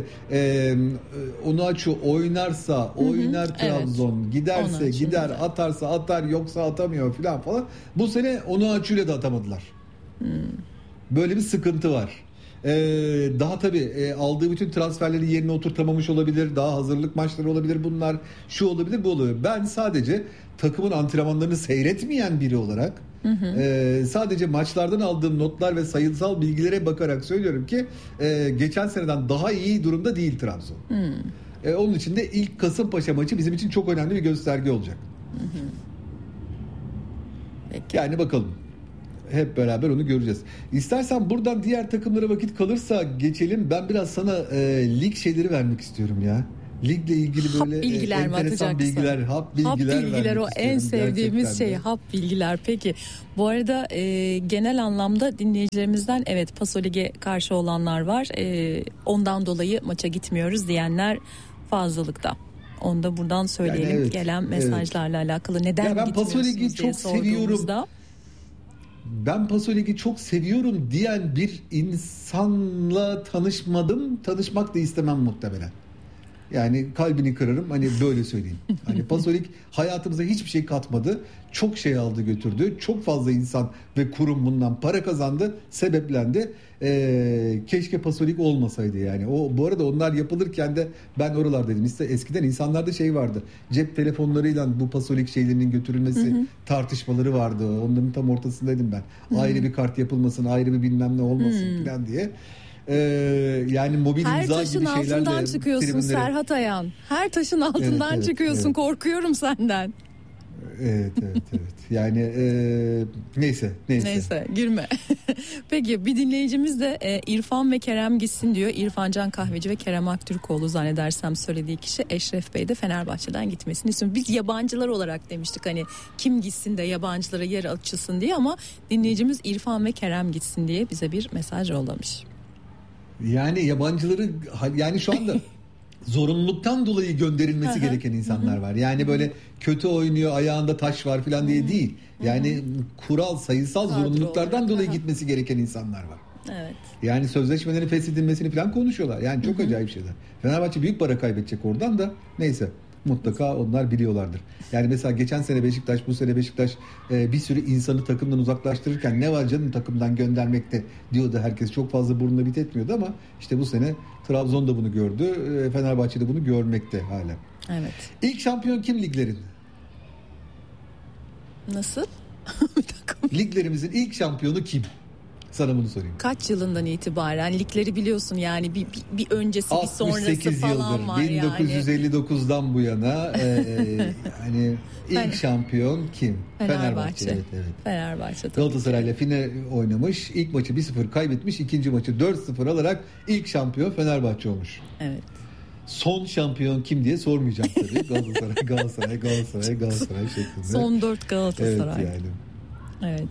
Onuachu oynarsa oynar Trabzon, evet. Giderse Onuachu gider, atarsa atar, yoksa atamıyor falan. Bu sene Onuachu'yla da atamadılar. Böyle bir sıkıntı var. Daha tabii aldığı bütün transferleri yerine oturtamamış olabilir. Daha hazırlık maçları olabilir bunlar. Şu olabilir, bu olabilir. Ben sadece takımın antrenmanlarını seyretmeyen biri olarak sadece maçlardan aldığım notlar ve sayısal bilgilere bakarak söylüyorum ki geçen seneden daha iyi durumda değil Trabzon. Onun için de ilk Kasımpaşa maçı bizim için çok önemli bir gösterge olacak. Peki. Yani bakalım. Hep beraber onu göreceğiz. İstersen buradan diğer takımlara vakit kalırsa geçelim. Ben biraz sana lig şeyleri vermek istiyorum ya. Ligle ilgili böyle enteresan bilgiler, hap bilgiler o en sevdiğimiz gerçekten şey, hap bilgiler. Peki bu arada genel anlamda dinleyicilerimizden evet Paso Lig'e karşı olanlar var. Ondan dolayı maça gitmiyoruz diyenler fazlalıkta. Onu da buradan söyleyelim. Yani evet, gelen mesajlarla alakalı neden ben Paso Lig'i gitmiyorsunuz diye çok seviyorum. sorduğumuzda. Ben Paso Lig'i çok seviyorum diyen bir insanla tanışmadım. Tanışmak da istemem muhtemelen. Yani kalbini kırarım, hani böyle söyleyeyim. Hani Paso Lig hayatımıza hiçbir şey katmadı. Çok şey aldı götürdü. Çok fazla insan ve kurum bundan para kazandı. Sebeplendi. Keşke Paso Lig olmasaydı yani. Bu arada onlar yapılırken de ben oralardaydım. İşte eskiden insanlarda şey vardı. Cep telefonlarıyla bu Paso Lig şeylerinin götürülmesi tartışmaları vardı. Onların tam ortasındaydım ben. Ayrı bir kart yapılmasın, ayrı bir bilmem ne olmasın falan diye. Yani mobil her imza gibi şeylerle her taşın altından çıkıyorsun Serhat Ayan. Her taşın altından çıkıyorsun. Evet. Korkuyorum senden. Evet. Yani neyse. Girme. Peki bir dinleyicimiz de İrfan ve Kerem gitsin diyor. İrfan Can Kahveci ve Kerem Aktürkoğlu zannedersem söylediği kişi. Eşref Bey de Fenerbahçe'den gitmesini istiyor. Biz yabancılar olarak demiştik hani kim gitsin de yabancılara yer açılsın diye, ama dinleyicimiz İrfan ve Kerem gitsin diye bize bir mesaj yollamış. Yani yabancıları, yani şu anda zorunluluktan dolayı gönderilmesi gereken insanlar var. Yani böyle kötü oynuyor, ayağında taş var falan diye değil. Yani kural, sayısal zorunluluklardan dolayı gitmesi gereken insanlar var. Evet. Yani sözleşmelerin feshedilmesini falan konuşuyorlar. Yani çok acayip şeyler. Fenerbahçe büyük para kaybedecek oradan da, neyse. Mutlaka onlar biliyorlardır. Yani mesela geçen sene Beşiktaş, bu sene Beşiktaş bir sürü insanı takımdan uzaklaştırırken ne var canım takımdan göndermekte diyordu herkes. Çok fazla burnuna bit etmiyordu ama işte bu sene Trabzon da bunu gördü. Fenerbahçe de bunu görmekte hala. Evet. İlk şampiyon kim liglerin? Nasıl? Liglerimizin ilk şampiyonu kim? Sana bunu sorayım. Kaç yılından itibaren ligleri biliyorsun yani bir öncesi bir sonrası falan yıldır, var 1959'dan bu yana hani ilk şampiyon kim? Fenerbahçe. Evet. Fenerbahçe. Galatasaray'la final oynamış. İlk maçı 1-0 kaybetmiş. İkinci maçı 4-0 alarak ilk şampiyon Fenerbahçe olmuş. Evet. Son şampiyon kim diye sormayacağım tabii. Galatasaray şeklinde. Son 4 Galatasaray. Evet yani. Evet.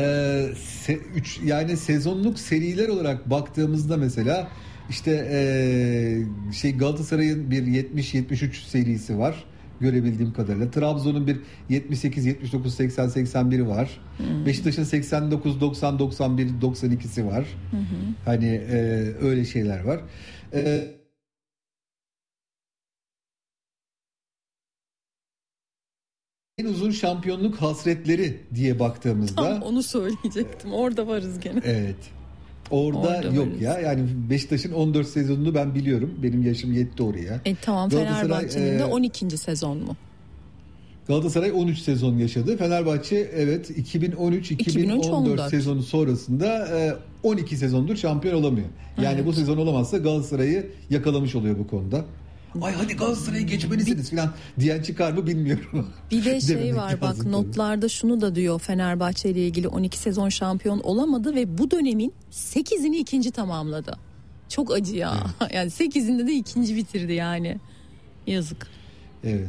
Yani sezonluk seriler olarak baktığımızda mesela işte Galatasaray'ın bir 70-73 serisi var görebildiğim kadarıyla. Trabzon'un bir 78-79-80-81'i var. Beşiktaş'ın 89-90-91-92'si var. Hani öyle şeyler var. En uzun şampiyonluk hasretleri diye baktığımızda. Tam onu söyleyecektim. Orada varız gene. Evet. Orada yok varız. Ya. Yani Beşiktaş'ın 14 sezonunu ben biliyorum. Benim yaşım yetti oraya. Tamam, Fenerbahçe'nin de 12. sezon mu? Galatasaray 13 sezon yaşadı. Fenerbahçe evet 2013-2014 sezonu sonrasında 12 sezondur şampiyon olamıyor. Yani evet. Bu sezon olamazsa Galatasaray'ı yakalamış oluyor bu konuda. Ay hadi Galatasaray'ı geçmelisiniz falan diyen çıkar mı bilmiyorum. Bir de şey var bak notlarda şunu da diyor, Fenerbahçe ile ilgili 12 sezon şampiyon olamadı ve bu dönemin 8'ini ikinci tamamladı. Çok acı ya. Evet. Yani 8'inde de ikinci bitirdi yani. Yazık. Evet.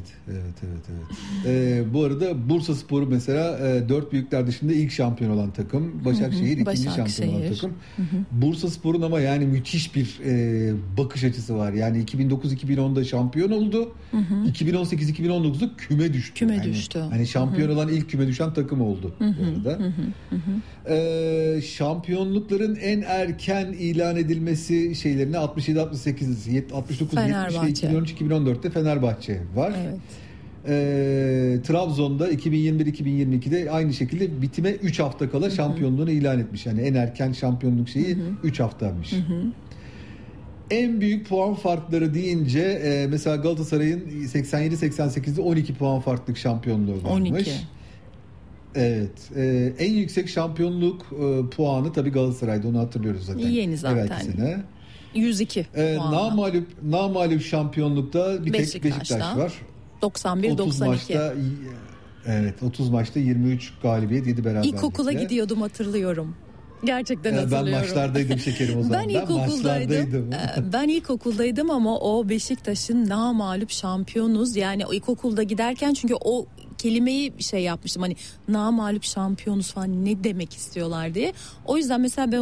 Bu arada Bursaspor'u mesela 4 büyükler dışında ilk şampiyon olan takım. Başakşehir ikinci şampiyon olan takım. Bursaspor'un ama yani müthiş bir bakış açısı var. Yani 2009-2010'da şampiyon oldu. 2018-2019'da küme düştü. Hani şampiyon olan ilk küme düşen takım oldu. Bu arada. Şampiyonlukların en erken ilan edilmesi şeylerine 67-68, 69-70 ve 2013-2014'te Fenerbahçe var. Evet. Trabzon'da 2021-2022'de aynı şekilde bitime 3 hafta kala şampiyonluğunu ilan etmiş. Yani en erken şampiyonluk şeyi 3 haftaymış. En büyük puan farkları deyince mesela Galatasaray'ın 87-88'de 12 puan farklık şampiyonluğu varmış. 12. Evet. En yüksek şampiyonluk puanı tabii Galatasaray'da, onu hatırlıyoruz zaten. Yeni zaten. Evvelki sene. 102 puanla. Namağlup şampiyonlukta bir tek Beşiktaş var. 91-92. 30 maçta Evet, 30 maçta 23 galibiyet, 7 beraberlikle. İlkokula gidiyordum, hatırlıyorum. Gerçekten hatırlıyorum. Ben maçlardaydım şekerim o zaman. Ben ilkokuldaydım ama o Beşiktaş'ın namağlup şampiyonuz. Yani o ilkokulda giderken, çünkü o kelimeyi yapmıştım, hani namağlup şampiyonuz falan ne demek istiyorlar diye. O yüzden mesela ben